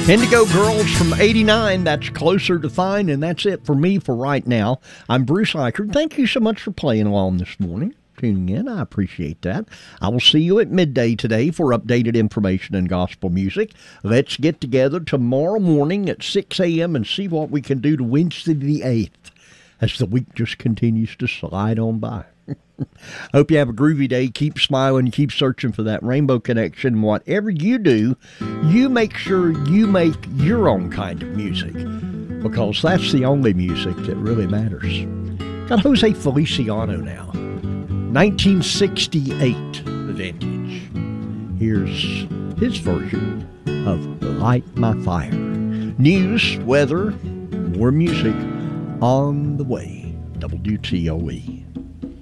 Indigo Girls from 89, that's Closer to Fine, and that's it for me for right now. I'm Bruce Eichert. Thank you so much for playing along this morning, tuning in. I appreciate that. I will see you at midday today for updated information and gospel music. Let's get together tomorrow morning at 6 a.m. and see what we can do to Wednesday the 8th as the week just continues to slide on by. Hope you have a groovy day. Keep smiling. Keep searching for that rainbow connection. Whatever you do, you make sure you make your own kind of music, because that's the only music that really matters. Got Jose Feliciano now. 1968 vintage. Here's his version of Light My Fire. News, weather, more music on the way. WTOE.